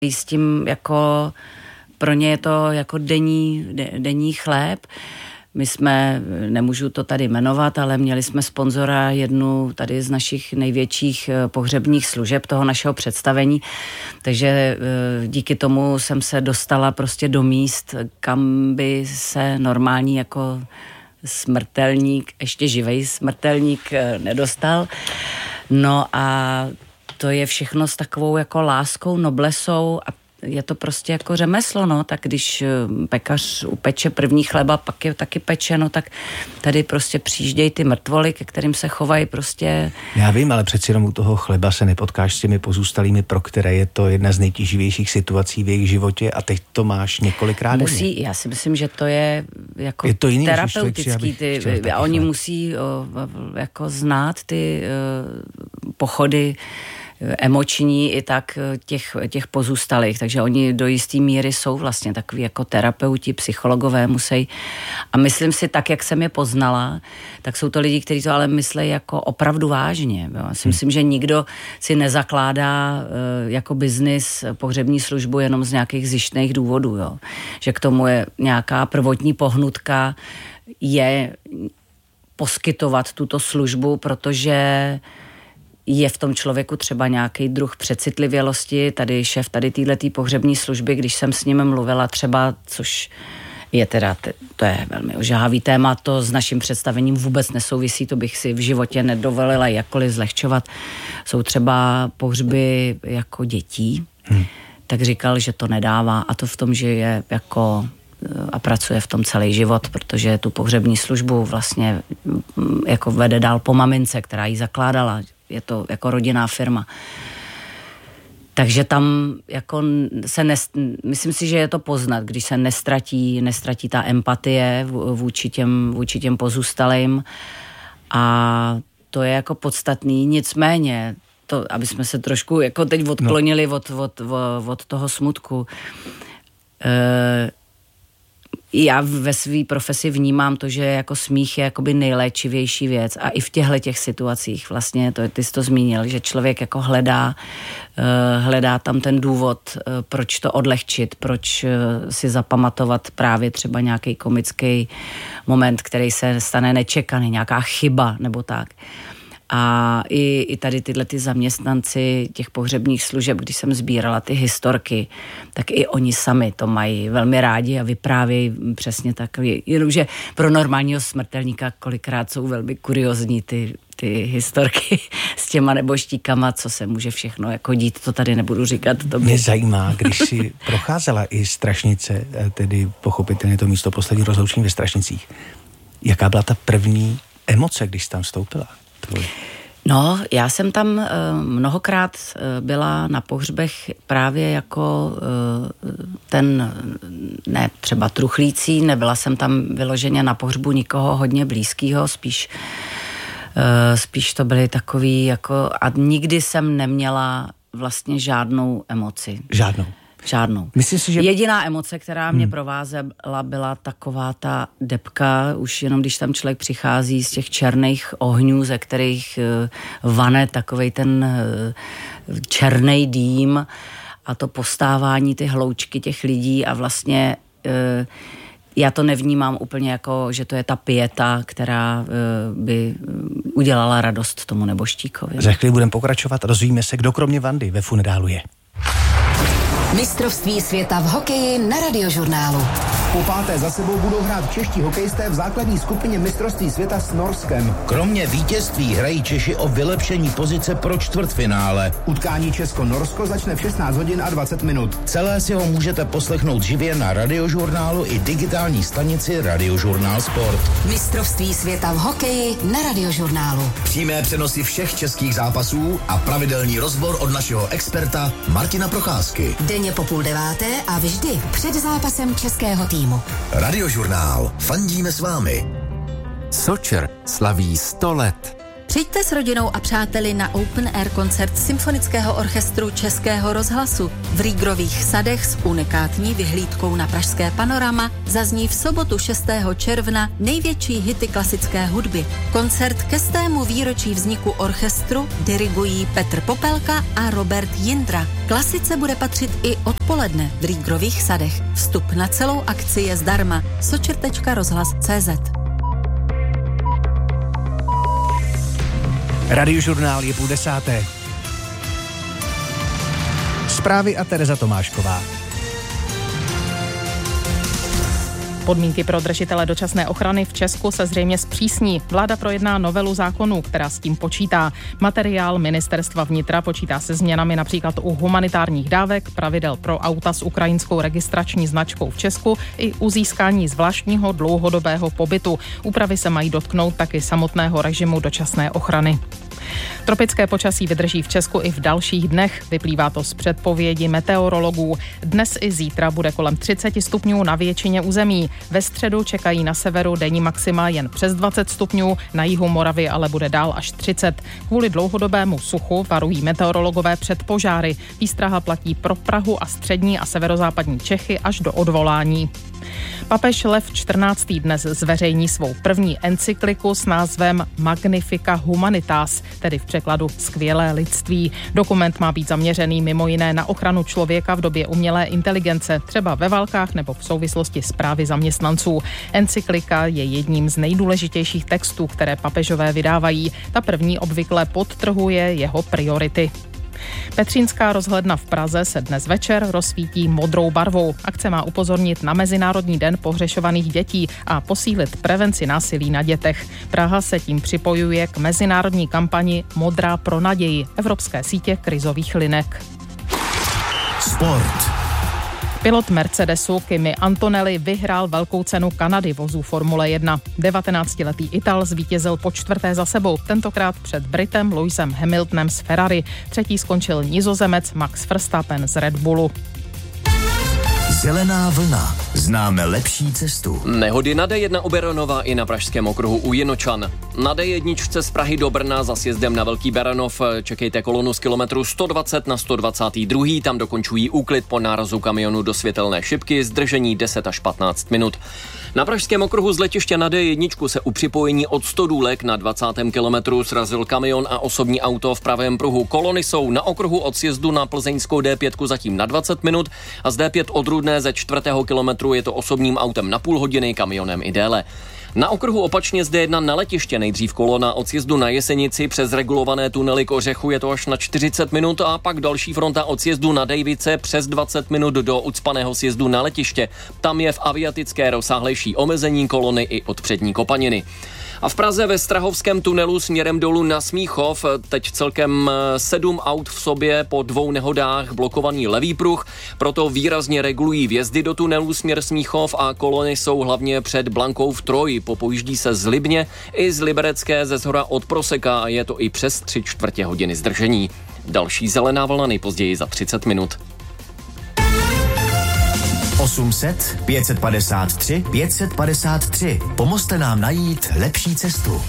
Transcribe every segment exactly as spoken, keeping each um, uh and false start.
s tím jako, pro ně je to jako denní, denní chléb. My jsme, nemůžu to tady jmenovat, ale měli jsme sponzora jednu tady z našich největších pohřebních služeb toho našeho představení, takže díky tomu jsem se dostala prostě do míst, kam by se normální jako smrtelník, ještě živej smrtelník nedostal. No a to je všechno s takovou jako láskou, noblesou a je to prostě jako řemeslo, no, tak když pekař upeče první chleba, pak je taky peče, no, tak tady prostě přijíždějí ty mrtvoly, ke kterým se chovají prostě. Já vím, ale přeci jenom u toho chleba se nepotkáš s těmi pozůstalými, pro které je to jedna z nejtíživějších situací v jejich životě a teď to máš několikrát denně. Musí, já si myslím, že to je jako je to jiný, terapeutický, ty, a oni chleb. musí o, jako znát ty o, pochody emoční i tak těch, těch pozůstalých, takže oni do jisté míry jsou vlastně takový jako terapeuti, psychologové musí a myslím si tak, jak jsem je poznala, tak jsou to lidi, kteří to ale myslí jako opravdu vážně. Jo. Já si myslím, že nikdo si nezakládá jako biznis pohřební službu jenom z nějakých zištných důvodů, jo. Že k tomu je nějaká prvotní pohnutka, je poskytovat tuto službu, protože je v tom člověku třeba nějaký druh přecitlivělosti, tady šéf tady téhletý pohřební služby, když jsem s ním mluvila třeba, což je teda, to je velmi ožahavý téma, to s naším představením vůbec nesouvisí, to bych si v životě nedovolila jakkoliv zlehčovat. Jsou třeba pohřby jako dětí, hmm. tak říkal, že to nedává a to v tom, že je jako a pracuje v tom celý život, protože tu pohřební službu vlastně jako vede dál po mamince, která ji zakládala. Je to jako rodinná firma. Takže tam jako se nest, myslím si, že je to poznat, když se nestratí, nestratí ta empatie vůči těm, vůči těm pozůstalým a to je jako podstatný, nicméně to, aby jsme se trošku jako teď odklonili no. od, od, od, od toho smutku. E, Já ve své profesi vnímám to, že jako smích je jakoby nejléčivější věc a i v těchto těch situacích vlastně, to, ty jsi to zmínil, že člověk jako hledá, uh, hledá tam ten důvod, uh, proč to odlehčit, proč uh, si zapamatovat právě třeba nějaký komický moment, který se stane nečekaný, nějaká chyba nebo tak. A i, i tady tyhle ty zaměstnanci těch pohřebních služeb, když jsem sbírala ty historky, tak i oni sami to mají velmi rádi a vyprávějí přesně takový, jenomže pro normálního smrtelníka kolikrát jsou velmi kuriozní ty, ty historky s těma neboštíkama, co se může všechno jako dít, to tady nebudu říkat. To by... Mě zajímá, když si procházela i Strašnice, tedy pochopitelně to místo poslední rozloučení ve Strašnicích, jaká byla ta první emoce, když jsi tam vstoupila? Tvoj. No, já jsem tam uh, mnohokrát uh, byla na pohřbech právě jako uh, ten, ne třeba truchlící, nebyla jsem tam vyloženě na pohřbu nikoho hodně blízkýho, spíš, uh, spíš to byly takový jako, a nikdy jsem neměla vlastně žádnou emoci. Žádnou? Žádnou. Myslím si, že... Jediná emoce, která mě hmm. provázela, byla taková ta depka, už jenom když tam člověk přichází z těch černých ohňů, ze kterých uh, vane takovej ten uh, černý dým a to postávání, ty hloučky těch lidí a vlastně uh, já to nevnímám úplně jako, že to je ta pieta, která uh, by udělala radost tomu neboštíkovi. Za chvíli budeme pokračovat, rozvíjíme se, kdo kromě Vandy ve funerálu je. Mistrovství světa v hokeji na Radiožurnálu. Po páté za sebou budou hrát čeští hokejisté v základní skupině mistrovství světa s Norskem. Kromě vítězství hrají Češi o vylepšení pozice pro čtvrtfinále. Utkání Česko-Norsko začne v šestnáct hodin a dvacet minut. Celé si ho můžete poslechnout živě na Radiožurnálu i digitální stanici Radiožurnál Sport. Mistrovství světa v hokeji na Radiožurnálu. Přímé přenosy všech českých zápasů a pravidelný rozbor od našeho experta Martina Procházky. Denně po půl deváté a vždy před zápasem českého týmu. Radiožurnál. Fandíme s vámi. Sočer slaví sto let. Přijďte s rodinou a přáteli na Open Air koncert Symfonického orchestru Českého rozhlasu. V Rígrových sadech s unikátní vyhlídkou na pražské panorama zazní v sobotu šestého června největší hity klasické hudby. Koncert ke stému výročí vzniku orchestru dirigují Petr Popelka a Robert Jindra. Klasice bude patřit i odpoledne v Rígrových sadech. Vstup na celou akci je zdarma. sočer tečka rozhlas tečka cé zet. Radiožurnál je půl desáté. Zprávy a Tereza Tomášková. Podmínky pro držitele dočasné ochrany v Česku se zřejmě zpřísní. Vláda projedná novelu zákonů, která s tím počítá. Materiál Ministerstva vnitra počítá se změnami například u humanitárních dávek, pravidel pro auta s ukrajinskou registrační značkou v Česku i u získání zvláštního dlouhodobého pobytu. Úpravy se mají dotknout taky samotného režimu dočasné ochrany. Tropické počasí vydrží v Česku i v dalších dnech. Vyplývá to z předpovědi meteorologů. Dnes i zítra bude kolem třicet stupňů na většině území. Ve středu čekají na severu denní maxima jen přes dvacet stupňů, na jihu Moravy ale bude dál až třicet. Kvůli dlouhodobému suchu varují meteorologové před požáry. Výstraha platí pro Prahu a střední a severozápadní Čechy až do odvolání. Papež Lev čtrnáctý dnes zveřejní svou první encykliku s názvem Magnifica Humanitas, tedy v překladu Skvělé lidství. Dokument má být zaměřený mimo jiné na ochranu člověka v době umělé inteligence, třeba ve válkách nebo v souvislosti s právy zaměstnanců. Encyklika je jedním z nejdůležitějších textů, které papežové vydávají. Ta první obvykle podtrhuje jeho priority. Petřínská rozhledna v Praze se dnes večer rozsvítí modrou barvou. Akce má upozornit na Mezinárodní den pohřešovaných dětí a posílit prevenci násilí na dětech. Praha se tím připojuje k mezinárodní kampani Modrá pro naději, evropské sítě krizových linek. Sport. Pilot Mercedesu Kimi Antonelli vyhrál velkou cenu Kanady vozů Formule jedna. devatenáctiletý Ital zvítězil po čtvrté za sebou, tentokrát před Britem Lewisem Hamiltonem z Ferrari. Třetí skončil Nizozemec Max Verstappen z Red Bullu. Zelená vlna. Známe lepší cestu. Nehody na D jedna u Beranova i na pražském okruhu u Jinočan. Na D jedna z Prahy do Brna za sjezdem na Velký Beranov čekejte kolonu z kilometru sto dvacet na sto dvacet dva. Tam dokončují úklid po nárazu kamionu do světelné šipky, zdržení deset až patnáct minut. Na pražském okruhu z letiště na D jedna se u připojení od Stodůlek na dvacátém kilometru srazil kamion a osobní auto v pravém pruhu. Kolony jsou na okruhu od sjezdu na plzeňskou D pět zatím na dvacet minut a z D pět od Rudné ze čtvrtého kilometru je to osobním autem na půl hodiny, kamionem i déle. Na okruhu opačně z D jedna na letiště nejdřív kolona od sjezdu na Jesenici přes regulované tunely k Ořechu je to až na čtyřicet minut a pak další fronta od sjezdu na Dejvice přes dvacet minut do ucpaného sjezdu na letiště. Tam je v aviatické rozsáhlejší omezení kolony i od přední Kopaniny. A v Praze ve Strahovském tunelu směrem dolů na Smíchov teď celkem sedm aut v sobě po dvou nehodách blokovaný levý pruh, proto výrazně regulují vjezdy do tunelu směr Smíchov a kolony jsou hlavně před Blankou v Troji. Popojíždí se z Libně i z Liberecké ze shora od Proseka a je to i přes tři čtvrtě hodiny zdržení. Další zelená vlna nejpozději za třicet minut. osm set pět set padesát tři pět set padesát tři. Pomozte nám najít lepší cestu.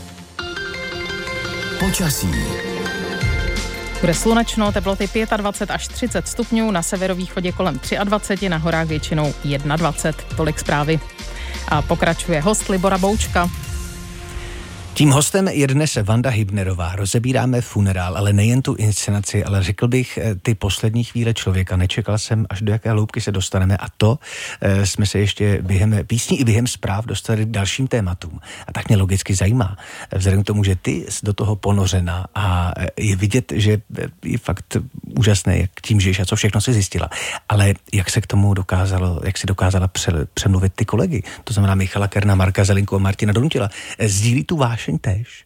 Počasí. Bude slunečno, teploty dvacet pět až třicet stupňů, na severovýchodě kolem dvacet tři, na horách většinou dvacet jedna. Tolik zprávy. A pokračuje host Libora Boučka. Tím hostem je dnes Vanda Hybnerová. Rozebíráme funerál, ale nejen tu inscenaci, ale řekl bych ty poslední chvíle člověka. Nečekal jsem, až do jaké hloubky se dostaneme a to e, jsme se ještě během písní i během zpráv dostali k dalším tématům. A tak mě logicky zajímá, vzhledem k tomu, že ty jsi do toho ponořena a je vidět, že je fakt úžasné, jak tím žiješ a co všechno si zjistila. Ale jak se k tomu dokázalo, jak si dokázala pře, přemluvit ty kolegy, to znamená Michala Kerna, Marka Zelinku a Martina Donutila. Sdílí tu vášeň též?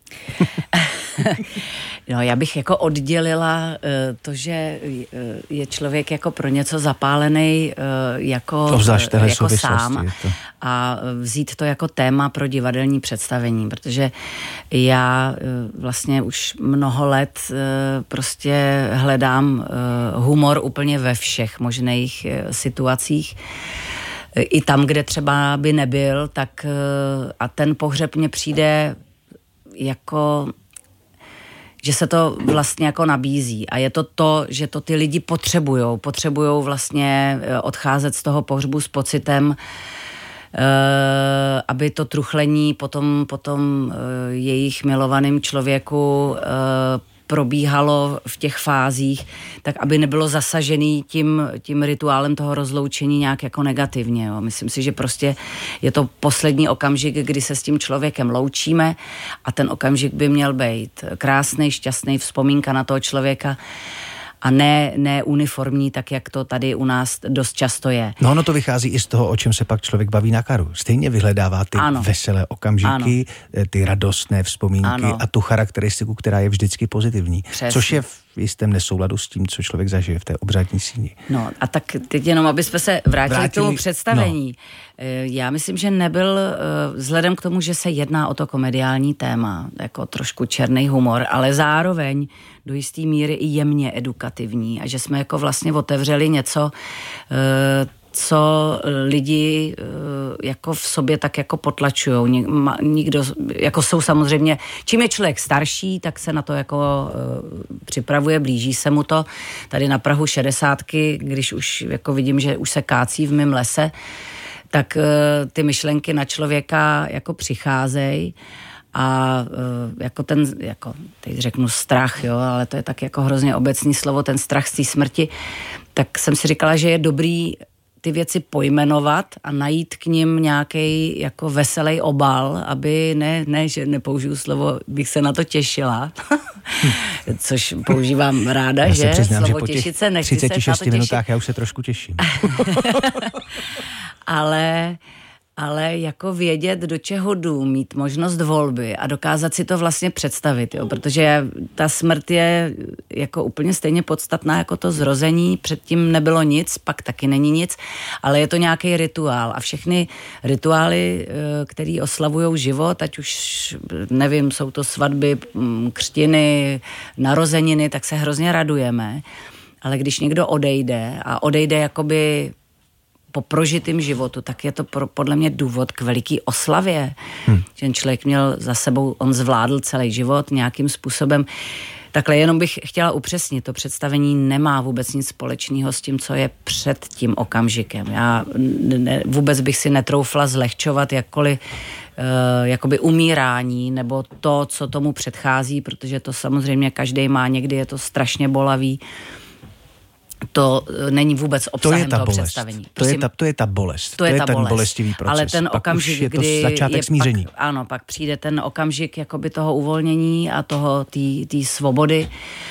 No, já bych jako oddělila uh, to, že uh, je člověk jako pro něco zapálený uh, jako, uh, jako sám a vzít to jako téma pro divadelní představení, protože já uh, vlastně už mnoho let uh, prostě hledám uh, humor úplně ve všech možných uh, situacích. I tam, kde třeba by nebyl, tak uh, a ten pohřeb mně přijde jako že se to vlastně jako nabízí a je to to, že to ty lidi potřebujou, potřebujou vlastně odcházet z toho pohřbu s pocitem, Uh, aby to truchlení potom, potom uh, jejich milovaným člověku uh, probíhalo v těch fázích, tak aby nebylo zasažený tím, tím rituálem toho rozloučení nějak jako negativně. Jo. Myslím si, že prostě je to poslední okamžik, kdy se s tím člověkem loučíme a ten okamžik by měl být krásný, šťastný, vzpomínka na toho člověka, a ne, ne uniformní, tak jak to tady u nás dost často je. No ono to vychází i z toho, o čem se pak člověk baví na karu. Stejně vyhledává ty ano. veselé okamžiky, ano. ty radostné vzpomínky ano. a tu charakteristiku, která je vždycky pozitivní. Přesně. Což je v jistém nesouladu s tím, co člověk zažije v té obřadní síni. No a tak teď jenom, aby jsme se vrátili, vrátili k tomu představení. No. Já myslím, že nebyl, vzhledem k tomu, že se jedná o to komediální téma, jako trošku černý humor, ale zároveň do jistý míry i jemně edukativní a že jsme jako vlastně otevřeli něco, co lidi jako v sobě tak jako potlačujou. Nikdo, jako jsou samozřejmě, čím je člověk starší, tak se na to jako připravuje, blíží se mu to. Tady na prahu šedesátky, když už jako vidím, že už se kácí v mém lese, tak ty myšlenky na člověka jako přicházejí. A jako ten, jako teď řeknu strach, jo, ale to je tak jako hrozně obecný slovo, ten strach z té smrti, tak jsem si říkala, že je dobrý ty věci pojmenovat a najít k nim nějaký jako veselý obal, aby ne, ne, že nepoužiju slovo, bych se na to těšila, což používám ráda, já že? Přiznám, slovo že po těch těšit se, nechci se na to těšit. třiceti šesti minutách já už se trošku těším. ale... ale jako vědět, do čeho jdu, mít možnost volby a dokázat si to vlastně představit, jo? Protože ta smrt je jako úplně stejně podstatná jako to zrození, předtím nebylo nic, pak taky není nic, ale je to nějaký rituál a všechny rituály, který oslavujou život, ať už, nevím, jsou to svatby, křtiny, narozeniny, tak se hrozně radujeme, ale když někdo odejde a odejde jakoby po prožitém životu, tak je to pro, podle mě důvod k veliký oslavě. Hmm. Že ten člověk měl za sebou, on zvládl celý život nějakým způsobem. Takhle jenom bych chtěla upřesnit, to představení nemá vůbec nic společného s tím, co je před tím okamžikem. Já ne, vůbec bych si netroufla zlehčovat jakkoliv uh, jakoby umírání nebo to, co tomu předchází, protože to samozřejmě každý má, někdy je to strašně bolavý. To není vůbec obsahem to toho bolest. Představení. To je, ta, to je ta bolest. To, to je, je ta ten bolest. bolestivý proces. Ale ten pak okamžik, je to kdy začátek je smíření. Pak, ano, pak přijde ten okamžik jakoby toho uvolnění a toho té svobody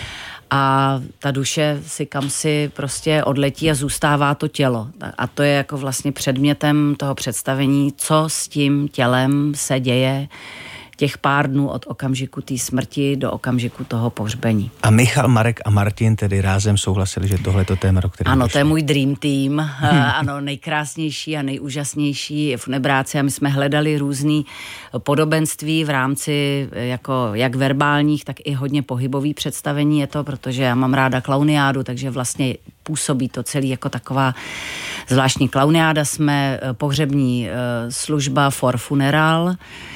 a ta duše si kam si prostě odletí a zůstává to tělo. A to je jako vlastně předmětem toho představení, co s tím tělem se děje těch pár dnů od okamžiku té smrti do okamžiku toho pohřbení. A Michal, Marek a Martin tedy rázem souhlasili, že tohle je to téma, o kterém ano, došli. To je můj dream team. Hmm. Ano, nejkrásnější a nejúžasnější je Funebráci a my jsme hledali různý podobenství v rámci jako jak verbálních, tak i hodně pohybový představení je to, protože já mám ráda klauniádu, takže vlastně působí to celý jako taková zvláštní klauniáda. Jsme pohřební služba for funeral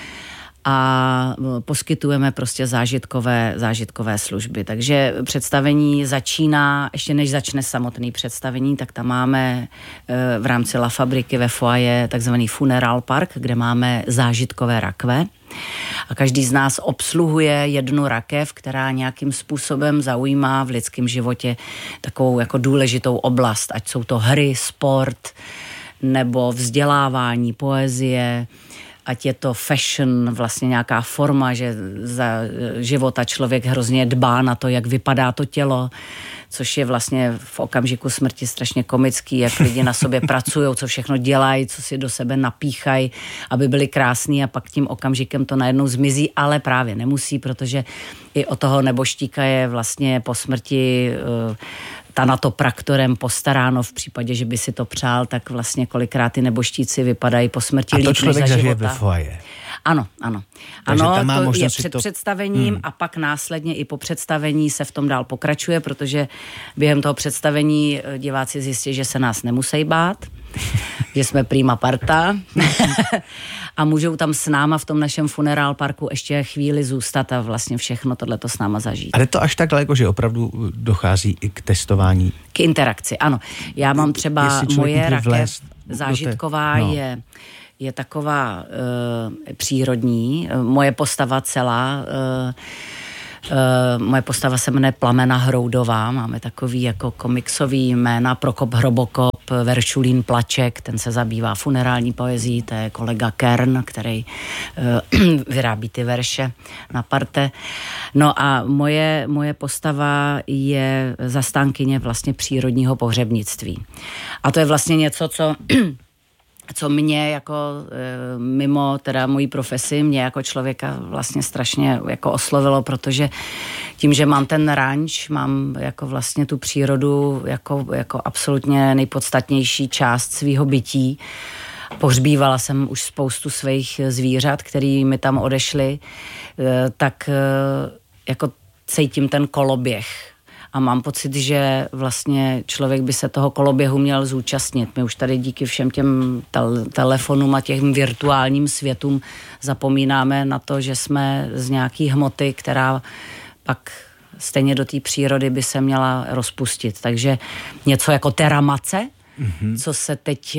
a poskytujeme prostě zážitkové, zážitkové služby. Takže představení začíná, ještě než začne samotný představení, tak tam máme v rámci La Fabriky ve foaje takzvaný funeral park, kde máme zážitkové rakve. A každý z nás obsluhuje jednu rakev, která nějakým způsobem zaujímá v lidském životě takovou jako důležitou oblast, ať jsou to hry, sport, nebo vzdělávání, poezie, ať je to fashion, vlastně nějaká forma, že za života člověk hrozně dbá na to, jak vypadá to tělo, což je vlastně v okamžiku smrti strašně komický, jak lidi na sobě pracují, co všechno dělají, co si do sebe napíchají, aby byli krásní a pak tím okamžikem to najednou zmizí, ale právě nemusí, protože i o toho neboštíka je vlastně po smrti uh, tanatopraktorem postaráno v případě, že by si to přál, tak vlastně kolikrát ty neboštíci vypadají po smrti líp než za života. A to člověk zažije ve foaje. Ano, ano. Takže ano, to je před to... představením hmm. a pak následně i po představení se v tom dál pokračuje, protože během toho představení diváci zjistí, že se nás nemusí bát. že jsme prima parta a můžou tam s náma v tom našem funerál parku ještě chvíli zůstat a vlastně všechno tohleto s náma zažít. Ale to až tak daleko, že opravdu dochází i k testování. K interakci, ano. Já mám třeba moje rakev zážitková no. je, je taková uh, přírodní. Moje postava celá uh, Uh, moje postava se jmenuje Plamena Hroudová, máme takový jako komiksový jména, Prokop Hrobokop, Veršulín Plaček, ten se zabývá funerální poezí, to je kolega Kern, který uh, vyrábí ty verše na parte. No a moje, moje postava je zastánkyně vlastně přírodního pohřebnictví. A to je vlastně něco, co... co mě jako e, mimo teda mojí profesi, mě jako člověka vlastně strašně jako oslovilo, protože tím, že mám ten ranč, mám jako vlastně tu přírodu jako, jako absolutně nejpodstatnější část svýho bytí. Pohřbívala jsem už spoustu svých zvířat, který mi tam odešly, e, tak e, jako cítím ten koloběh. A mám pocit, že vlastně člověk by se toho koloběhu měl zúčastnit. My už tady díky všem těm tel- telefonům a těm virtuálním světům zapomínáme na to, že jsme z nějaký hmoty, která pak stejně do té přírody by se měla rozpustit. Takže něco jako teramace, mm-hmm. co se teď,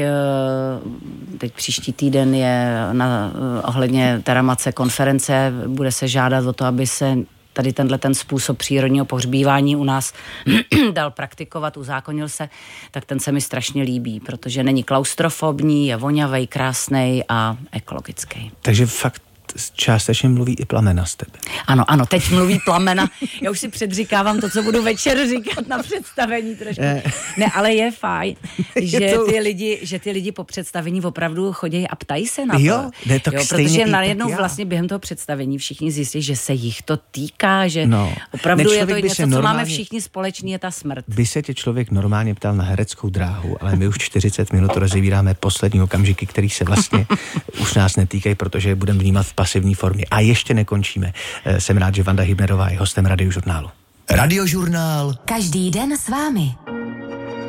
teď příští týden je na, ohledně teramace konference, bude se žádat o to, aby se tady tenhle ten způsob přírodního pohřbívání u nás dal praktikovat, uzákonil se, tak ten se mi strašně líbí, protože není klaustrofobní, je voňavej, krásnej a ekologický. Takže fakt částečně mluví i Plamena z tebe. Ano, ano, teď mluví Plamena. Já už si předříkávám to, co budu večer říkat na představení trošku. Ne, ale je fajn, že ty lidi, že ty lidi po představení opravdu chodí a ptají se na to. Jo, ne, to jo, protože najednou vlastně během toho představení všichni zjistí, že se jich to týká, že no. opravdu je to něco, co normálně, máme všichni společný, je ta smrt. By se tě člověk normálně ptal na hereckou dráhu, ale my už čtyřicet minut rozebíráme poslední okamžiky, který se vlastně už nás netýkají, protože je budeme vnímat v pasivní formě. A ještě nekončíme. Jsem rád, že Vanda Hybnerová je hostem Radiožurnálu. Radiožurnál. Každý den s vámi.